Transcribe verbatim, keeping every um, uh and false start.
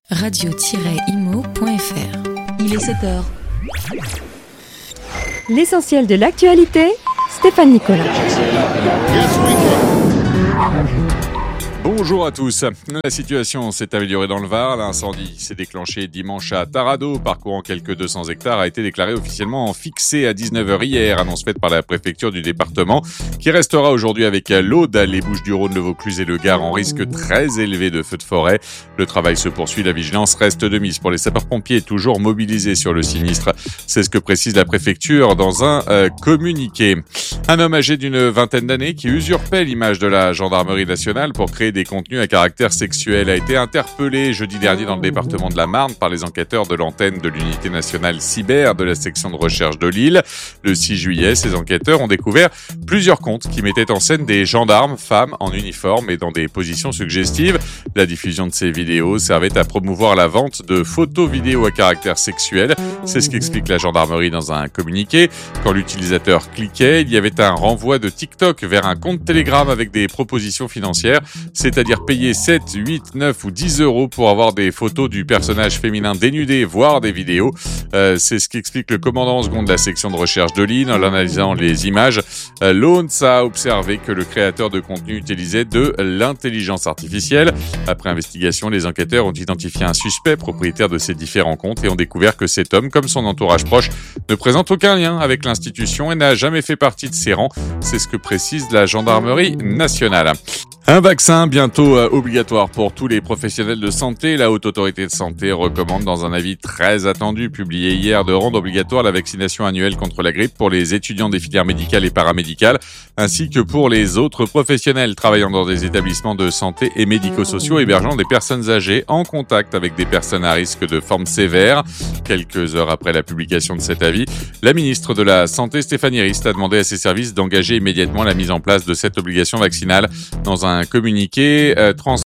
radio tiret imo point f r. Il est sept heures. L'essentiel de l'actualité, Stéphane Nicolas. Bonjour à tous. La situation s'est améliorée dans le Var. L'incendie s'est déclenché dimanche à Taradot, parcourant quelques deux cents hectares, a été déclaré officiellement fixé à dix-neuf heures hier, annonce faite par la préfecture du département, qui restera aujourd'hui avec l'Aude, les Bouches-du-Rhône, le Vaucluse et le Gard en risque très élevé de feux de forêt. Le travail se poursuit, la vigilance reste de mise pour les sapeurs-pompiers toujours mobilisés sur le sinistre. C'est ce que précise la préfecture dans un euh, communiqué. Un homme âgé d'une vingtaine d'années qui usurpait l'image de la gendarmerie nationale pour créer des contenus à caractère sexuel a été interpellé jeudi dernier dans le département de la Marne par les enquêteurs de l'antenne de l'unité nationale cyber de la section de recherche de Lille. Le six juillet, ces enquêteurs ont découvert plusieurs comptes qui mettaient en scène des gendarmes, femmes en uniforme et dans des positions suggestives. La diffusion de ces vidéos servait à promouvoir la vente de photos vidéo à caractère sexuel. C'est ce qu'explique la gendarmerie dans un communiqué. Quand l'utilisateur cliquait, il y avait un renvoi de TikTok vers un compte Telegram avec des propositions financières, c'est-à-dire payer sept, huit, neuf ou dix euros pour avoir des photos du personnage féminin dénudé, voire des vidéos. Euh, c'est ce qu'explique le commandant en seconde de la section de recherche de Lille. En analysant les images, euh, l'O N S a observé que le créateur de contenu utilisait de l'intelligence artificielle. Après investigation, les enquêteurs ont identifié un suspect propriétaire de ces différents comptes et ont découvert que cet homme, comme son entourage proche, ne présente aucun lien avec l'institution et n'a jamais fait partie de ses rangs. C'est ce que précise la gendarmerie nationale. Un vaccin bientôt euh, obligatoire pour tous les professionnels de santé. La Haute Autorité de Santé recommande dans un avis très attendu publié hier de rendre obligatoire la vaccination annuelle contre la grippe pour les étudiants des filières médicales et paramédicales, ainsi que pour les autres professionnels travaillant dans des établissements de santé et médico-sociaux hébergeant des personnes âgées en contact avec des personnes à risque de forme sévère. Quelques heures après la publication de cet avis, la ministre de la Santé, Stéphanie Rist, a demandé à ses services d'engager immédiatement la mise en place de cette obligation vaccinale. Dans un Un communiqué euh, transmis